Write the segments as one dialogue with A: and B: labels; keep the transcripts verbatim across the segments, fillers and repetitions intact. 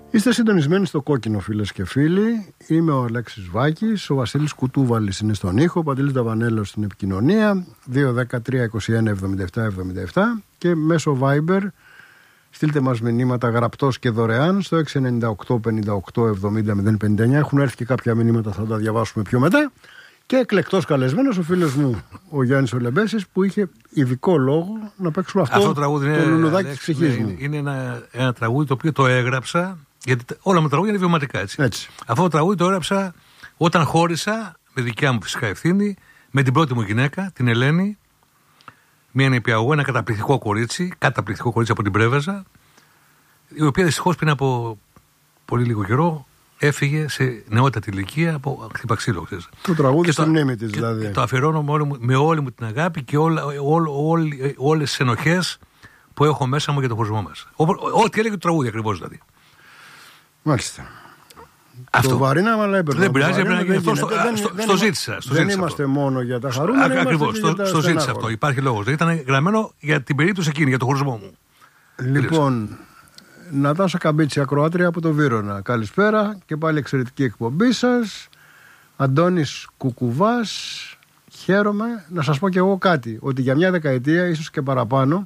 A: Είστε συντονισμένοι στο Κόκκινο, φίλες και φίλοι. Είμαι ο Αλέξης Βάκης, ο Βασίλης Κουτούβαλης είναι στον ήχο, ο Παντελής Δαβανέλος στην επικοινωνία, δύο δέκα τρία είκοσι ένα εβδομήντα επτά εβδομήντα επτά, και μέσω Viber στείλτε μας μηνύματα γραπτός και δωρεάν στο έξι εννιά οκτώ πενήντα οκτώ εβδομήντα μηδέν πενήντα εννιά. Έχουν έρθει και κάποια μηνύματα, θα τα διαβάσουμε πιο μετά. Και εκλεκτός καλεσμένος ο φίλος μου ο Γιάννης ο Λεμπέσης, που είχε ειδικό λόγο να παίξουμε αυτό, αυτό το τραγούδι, το λουλουδάκι της ψυχής μου.
B: Είναι ένα, ένα τραγούδι το οποίο το έγραψα, γιατί όλα μου τα τραγούδια είναι βιωματικά, έτσι.
A: έτσι.
B: Αυτό το τραγούδι το έγραψα όταν χώρισα, με δικιά μου φυσικά ευθύνη, με την πρώτη μου γυναίκα, την Ελένη, μια νηπιαγωγό, ένα καταπληκτικό κορίτσι, καταπληκτικό κορίτσι από την Πρέβεζα, η οποία δυστυχώς πριν από πολύ λίγο καιρό έφυγε σε νεότατη ηλικία από χτύπα ξύλο.
A: Το τραγούδι στη μνήμη της, δηλαδή.
B: Το αφιερώνω με όλη, μου, με όλη μου την αγάπη και όλα, ό, ό, ό, όλες τις ενοχές που έχω μέσα μου για τον χωρισμό μας. Ό,τι έλεγε το τραγούδι ακριβώς, δηλαδή.
A: Μάλιστα.
B: Αυτό.
A: Το βαρύναμε, αλλά έπαιρνε.
B: Δεν πειράζει, έπαιρνε αυτό. Στο, δεν, στο, δεν, στο ζήτησα. Στο
A: δεν
B: ζήτησα
A: είμαστε
B: αυτό.
A: μόνο για τα χαρούμενα.
B: Ακριβώς. Στο, στο ζήτησα αυτό. Υπάρχει λόγος. Ήταν γραμμένο για την περίπτωση εκείνη, για τον χωρισμό μου.
A: Λοιπόν, Νατάσα Καμπίτσι, ακροάτρια από το Βύρωνα. Καλησπέρα και πάλι εξαιρετική εκπομπή σας. Αντώνης Κουκουβάς. Χαίρομαι να σας πω και εγώ κάτι. Ότι για μια δεκαετία, ίσως και παραπάνω,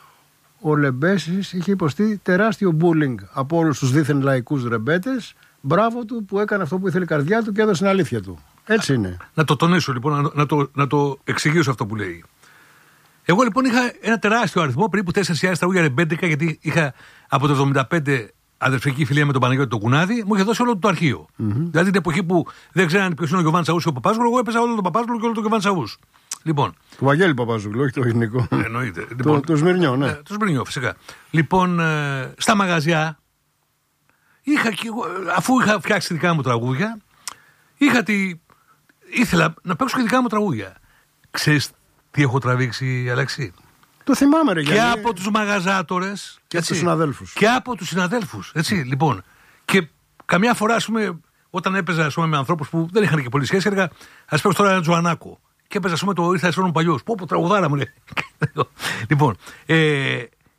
A: ο Λεμπέσης είχε υποστεί τεράστιο bullying από όλους τους δίθεν λαϊκούς ρεμπέτες. Μπράβο του που έκανε αυτό που ήθελε η καρδιά του και έδωσε την αλήθεια του. Έτσι είναι.
B: Να το τονίσω λοιπόν, να, να, το, να το εξηγήσω αυτό που λέει. Εγώ λοιπόν είχα ένα τεράστιο αριθμό, περίπου τέσσερις χιλιάδες τραγούδια ρεμπέντικα, γιατί είχα από το εβδομήντα πέντε αδερφική φιλία με τον Παναγιώτη τον Κουνάδη, μου είχε δώσει όλο το αρχείο. Mm-hmm. Δηλαδή την εποχή που δεν ξέραν ποιος είναι ο Γιωβάν Σαούς και ο Παπάζογλου, εγώ έπαιζα όλο τον Παπάζογλου και όλο τον Γιωβάν Σαούς. Λοιπόν.
A: Του Βαγγέλη Παπάζογλου, όχι το εθνικό.
B: Εννοείται. Λοιπόν,
A: το, το Σμυρνιό, ναι.
B: Ε, το Σμυρνιό, φυσικά. Λοιπόν, ε, στα μαγαζιά, είχα και, αφού είχα φτιάξει δικά μου τραγούδια, είχα τη, ήθελα να παίξω και δικά μου τραγούδια. Ξέρεις τι έχω τραβήξει, Αλέξη?
A: Το θυμάμαι, ρε.
B: Και γιατί... από τους μαγαζάτορες.
A: Και από τους συναδέλφους.
B: Και από τους συναδέλφους. Έτσι, λοιπόν. Και καμιά φορά, ας πούμε, όταν έπαιζα ας πούμε, με ανθρώπους που δεν είχαν και πολύ σχέση, έλεγα, ας παίξω τώρα ένα Τζοανάκο. Και έπαιζα, ας πούμε, το ήρθα εσώνων παλιός. Πω, πω, τραγουδάρα μου λέει. Λοιπόν, ε,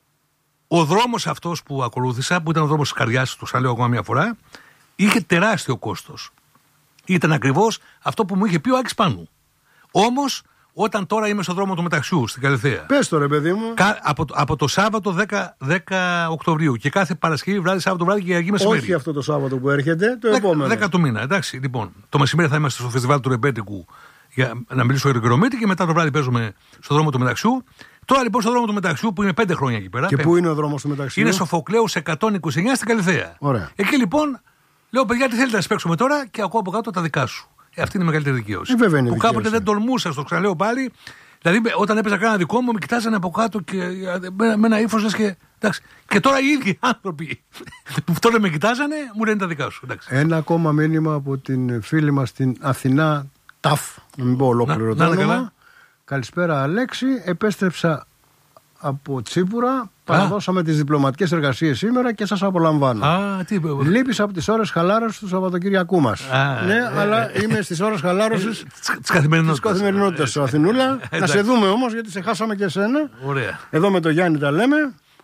B: ο δρόμος αυτός που ακολούθησα, που ήταν ο δρόμος της καρδιάς, το λέω ακόμα μια φορά, είχε τεράστιο κόστος. Ήταν ακριβώς αυτό που μου είχε πει ο Άκης Πάνου. Όμως, όταν τώρα είμαι στον δρόμο του μεταξιού, στην Καλυθέα.
A: Πες το ρε παιδί μου.
B: Κα, από, από το Σάββατο δέκα, δέκα Οκτωβρίου και κάθε Παρασκευή βράδυ, Σάββατο βράδυ και Κυριακή μεσημέρι.
A: Όχι αυτό το Σάββατο που έρχεται, το
B: δέκα,
A: επόμενο.
B: δέκα του μήνα, εντάξει. Λοιπόν, το μεσημέρι θα είμαστε στο φεστιβάλ του Ρεμπέτικου για να μιλήσω για τον Κυρομίτη και μετά το βράδυ παίζουμε στον δρόμο του μεταξιού. Τώρα λοιπόν στον δρόμο του μεταξιού που είναι πέντε χρόνια εκεί πέρα.
A: Και
B: πέντε,
A: πού είναι ο δρόμος του μεταξιού?
B: Είναι Σοφοκλέους εκατόν είκοσι εννιά στην Καλυθέα.
A: Ωραία.
B: Εκεί λοιπόν λέω, παιδιά, τι θέλετε να παίξουμε τώρα, και ακούω από κάτω τα δικά σου. Ε, αυτή είναι η μεγαλύτερη δικαίωση.
A: Ε, βέβαια είναι
B: που
A: δικαίωση.
B: Κάποτε δεν τολμούσα, στο ξαναλέω πάλι. Δηλαδή, όταν έπαιζα κανένα δικό μου, με κοιτάζανε από κάτω και με, με ένα ύφος λες και. Εντάξει. Και τώρα οι ίδιοι άνθρωποι που τώρα με κοιτάζανε, μου λένε τα δικά σου. Εντάξει.
A: Ένα ακόμα μήνυμα από την φίλη μας στην Αθηνά, Ταφ, να μην πω ολόκληρο το όνομα. Καλησπέρα, Αλέξη. Επέστρεψα από Τσίπουρα. Παραδώσαμε τις διπλωματικές εργασίες σήμερα και σας απολαμβάνω.
B: Α, τι...
A: Λείπεις από τις ώρες χαλάρωσης του Σαββατοκύριακού μας. Α, ναι, ε, αλλά ε, είμαι στις ώρες χαλάρωσης
B: της καθημερινότητας.
A: Της καθημερινότητας σου, Αθηνούλα. Να σε δούμε όμως, γιατί σε χάσαμε και εσένα.
B: Ωραία.
A: Εδώ με τον Γιάννη τα λέμε.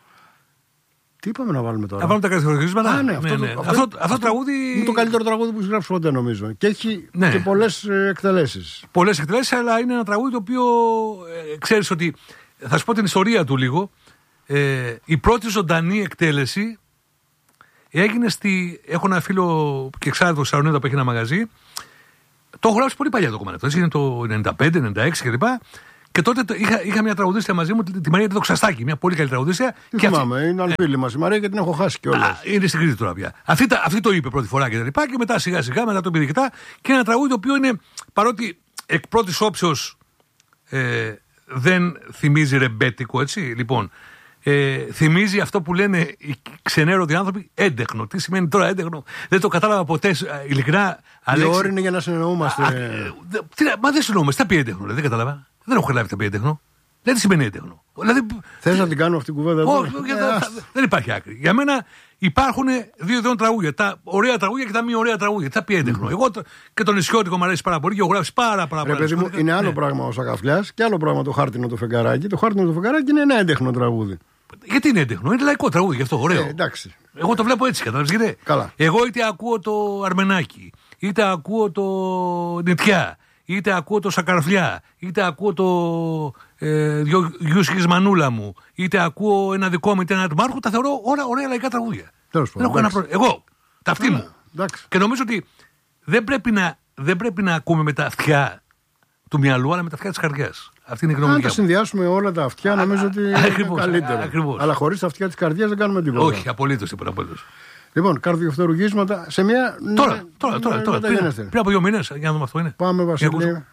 A: Τι είπαμε να βάλουμε τώρα?
B: Να βάλουμε τα καθημερινότητα.
A: Α, ναι, αυτό,
B: ναι, ναι.
A: αυτό,
B: αυτό,
A: αυτό,
B: αυτό τραγούδι.
A: Είναι το καλύτερο τραγούδι που έχει γράψει ποτέ, νομίζω. Και έχει ναι. και πολλές εκτελέσεις.
B: Πολλές εκτελέσεις, αλλά είναι ένα τραγούδι το οποίο ε, ξέρεις ότι. Θα σου πω την ιστορία του λίγο. Ε, η πρώτη ζωντανή εκτέλεση έγινε στη. Έχω ένα φίλο και εξάρτητο Σαρονίδα που έχει ένα μαγαζί. Το έχω γράψει πολύ παλιά το κομμάτι. Έτσι είναι το ενενήντα πέντε ενενήντα έξι κλπ. Και τότε το, είχα, είχα μια τραγουδίστρια μαζί μου, τη, τη Μαρία Τεδοξαστάκη, μια πολύ καλή τραγουδίστρια.
A: Τι
B: και
A: θυμάμαι,
B: αυτή,
A: είναι άλλη φίλη μας η Μαρία και την έχω χάσει κιόλας.
B: Είναι στην Κρήτη τώρα πια. Αυτή, αυτή το είπε πρώτη φορά και τα λοιπά, και μετά σιγά σιγά μετά το πηδηκτά. Και ένα τραγούδι το οποίο είναι, παρότι εκ πρώτης όψεως ε, δεν θυμίζει ρεμπέτικο, έτσι, λοιπόν. Ε, θυμίζει αυτό που λένε οι ξενέρωτοι άνθρωποι έντεχνο. Τι σημαίνει τώρα έντεχνο? Δεν το κατάλαβα ποτέ, ειλικρινά.
A: Η ώρα είναι για να συνεννοούμαστε.
B: Α, ε, τι, μα δεν συνεννοούμαστε. Τι θα πει έντεχνο, δεν κατάλαβα. Δεν έχω καταλάβει τι θα πει έντεχνο. Δεν τι σημαίνει έντεχνο. Δηλαδή,
A: θες να την κάνουμε αυτή την κουβέντα?
B: Όχι, δεν υπάρχει άκρη. Για μένα υπάρχουν δύο ειδών τραγούδια. Τα ωραία τραγούδια και τα μη ωραία τραγούδια. Τι θα πει έντεχνο. Mm. Εγώ και τον Νησιώτικο μου αρέσει πάρα πολύ και έχω γράψει πάρα, πάρα
A: Ρε, παιδί μου, είναι άλλο ναι. πράγμα ο Σακαφλιάς και άλλο πράγμα το χάρτινο το φεγγαράκι. Το χάρτινο το φεγγαράκι είναι ένα έντεχνο τραγούδι.
B: Γιατί είναι έντεχνο, είναι λαϊκό τραγούδι, γι' αυτό ωραίο.
A: Ε, εντάξει.
B: Εγώ το βλέπω έτσι, κατάλαβε.
A: Καλά.
B: Εγώ είτε ακούω το Αρμενάκι, είτε ακούω το Νιτιά, είτε ακούω το Σακαρφλιά, είτε ακούω το ε, Γιούσικης Μανούλα μου, είτε ακούω ένα δικό μου, είτε ένα του Μάρχου, τα θεωρώ όλα ωραία λαϊκά τραγούδια.
A: Τέλος πάντων.
B: Ένα προ... Εγώ, τα αυτή μου.
A: Εντάξει.
B: Και νομίζω ότι δεν πρέπει, να, δεν πρέπει να ακούμε με τα αυτιά του μυαλού, αλλά με τα αυτιά της καρδιάς. Αυτή είναι η γνώμη μου.
A: Αν τα συνδυάσουμε όλα τα αυτιά, νομίζω ότι είναι καλύτερο.
B: Ακριβώς.
A: Αλλά χωρίς τα αυτιά της καρδιάς δεν κάνουμε τίποτα.
B: Όχι, απολύτως τίποτα. Απολύτως.
A: Λοιπόν, καρδιοφθοργίσματα σε μια.
B: Τώρα, τώρα, τώρα, τώρα πριν, πριν από δύο μήνες, για να δούμε αυτό είναι.
A: Πάμε, Βασίλη.